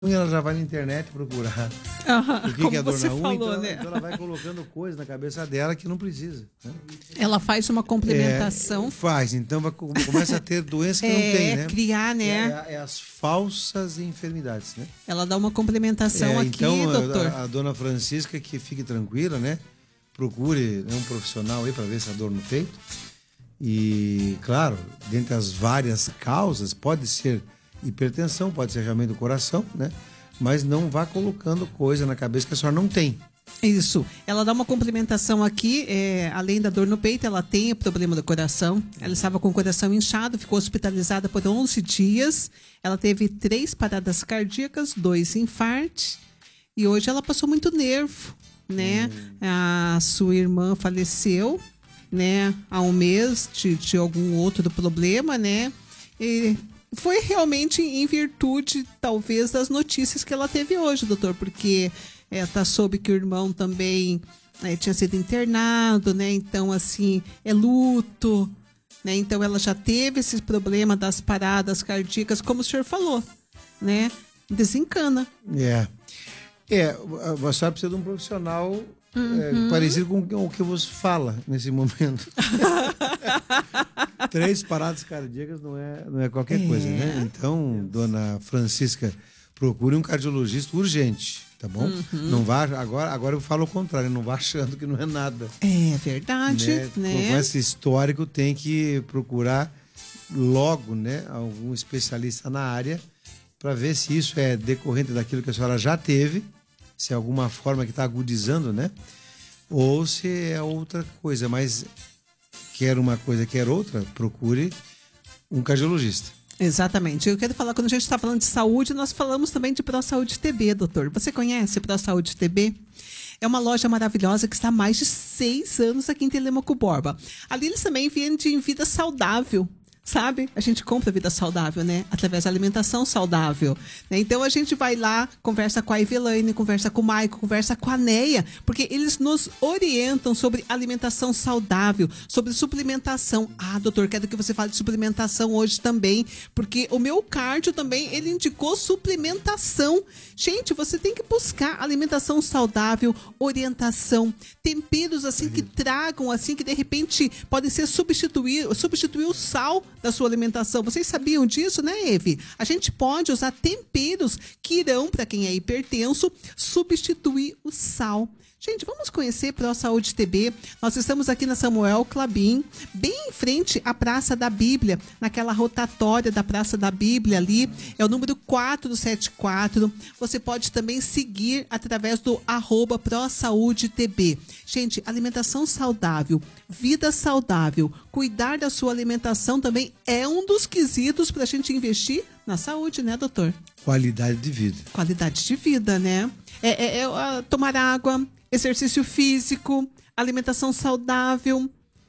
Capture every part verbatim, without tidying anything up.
ela já vai na internet procurar Uhum, o que, como que é dor você na unha, falou, então, né? então ela vai colocando coisa na cabeça dela que não precisa. Né? Ela faz uma complementação. É, faz, então vai, começa a ter doença que é, não tem, né? criar, né? É, é as falsas enfermidades, né? Ela dá uma complementação É, aqui, então, doutor. A, a dona Francisca, que fique tranquila, né? Procure, né, um profissional aí para ver essa dor no peito. E, claro, dentre as várias causas, pode ser hipertensão, pode ser realmente do coração, né? Mas não vá colocando coisa na cabeça que a senhora não tem. Isso. Ela dá uma complementação aqui, é, além da dor no peito, ela tem o problema do coração. Ela estava com o coração inchado, ficou hospitalizada por onze dias. Ela teve três paradas cardíacas, dois infartos. E hoje ela passou muito nervo, né? Hum. A sua irmã faleceu, né? Há um mês de, de algum outro problema, né? E foi realmente em virtude, talvez, das notícias que ela teve hoje, doutor, porque ela é, soube que o irmão também é, tinha sido internado, né? Então, assim, é luto, né? Então, ela já teve esse problema das paradas cardíacas, como o senhor falou, né? Desencana. É. É, você precisa de um profissional uhum. é, parecido com o que você fala nesse momento. Três paradas cardíacas não é, não é qualquer é. coisa, né? Então, dona Francisca, procure um cardiologista urgente, tá bom? Uhum. Não vá, agora, agora eu falo o contrário, não vá achando que não é nada. É verdade, né? né? Com esse histórico tem que procurar logo, né, algum especialista na área para ver se isso é decorrente daquilo que a senhora já teve, se é alguma forma que está agudizando, né? Ou se é outra coisa, mas quer uma coisa, quer outra, procure um cardiologista. Exatamente. Eu quero falar, quando a gente está falando de saúde, nós falamos também de ProSaúde T B, doutor. Você conhece ProSaúde T B? É uma loja maravilhosa que está há mais de seis anos aqui em Telêmaco Borba. Ali eles também vendem vida saudável. Sabe? A gente compra vida saudável, né? Através da alimentação saudável. Né? Então a gente vai lá, conversa com a Ivelaine, conversa com o Maico, conversa com a Neia, porque eles nos orientam sobre alimentação saudável, sobre suplementação. Ah, doutor, quero que você fale de suplementação hoje também, porque o meu cardio também, ele indicou suplementação. Gente, você tem que buscar alimentação saudável, orientação, temperos assim que tragam, assim, que de repente podem ser substituir, substituir o sal da sua alimentação. Vocês sabiam disso, né, Eve? A gente pode usar temperos que irão, para quem é hipertenso, substituir o sal. Gente, vamos conhecer ProSaúde T B. Nós estamos aqui na Samuel Clabin, bem em frente à Praça da Bíblia, naquela rotatória da Praça da Bíblia ali, é o número quatrocentos e setenta e quatro. Você pode também seguir através do arroba ProSaúde T B. Gente, alimentação saudável, vida saudável, cuidar da sua alimentação também é um dos quesitos para a gente investir na saúde, né, doutor? Qualidade de vida. Qualidade de vida, né? É, é, é uh, tomar água, exercício físico, alimentação saudável.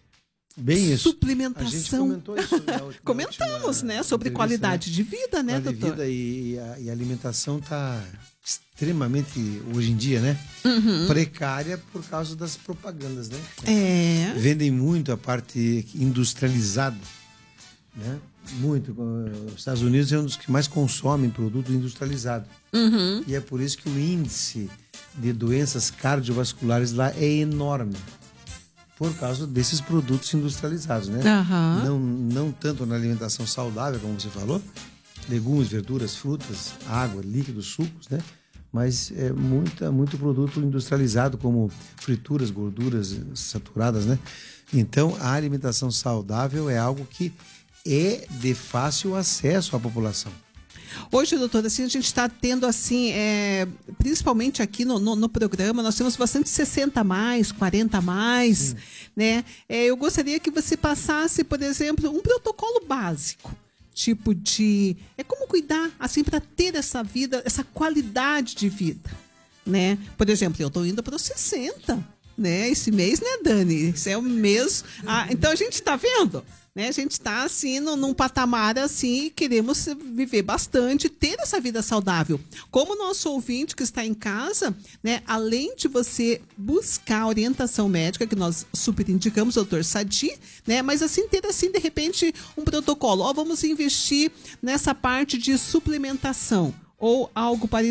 Bem isso. Suplementação. A gente comentou isso. Na última, Comentamos, última né? Sobre qualidade né? de vida, né, qualidade doutor? De vida e, a, e a alimentação está extremamente, hoje em dia, né? Uhum. Precária por causa das propagandas, né? É. Vendem muito a parte industrializada, né? Muito. Os Estados Unidos é um dos que mais consomem produto industrializado. Uhum. E é por isso que o índice de doenças cardiovasculares lá é enorme. Por causa desses produtos industrializados, né? Uhum. Não, não tanto na alimentação saudável, como você falou, legumes, verduras, frutas, água, líquidos, sucos, né? Mas é muita, muito produto industrializado, como frituras, gorduras saturadas, né? Então, a alimentação saudável é algo que é de fácil acesso à população. Hoje, doutor, assim, a gente está tendo, assim, é, principalmente aqui no, no, no programa, nós temos bastante sessenta a mais, quarenta a mais, Sim. né? É, eu gostaria que você passasse, por exemplo, um protocolo básico, tipo de... É como cuidar, assim, para ter essa vida, essa qualidade de vida, né? Por exemplo, eu estou indo para os sessenta, né? Esse mês, né, Dani? Esse é o mês... Ah, então, a gente está vendo... Né? A gente está assim no, num patamar assim, queremos viver bastante, ter essa vida saudável. Como o nosso ouvinte que está em casa, né? Além de você buscar orientação médica, que nós super indicamos, doutor Sadi, né? Mas assim, ter assim, de repente, um protocolo. Ó, vamos investir nessa parte de suplementação. ou algo parecido.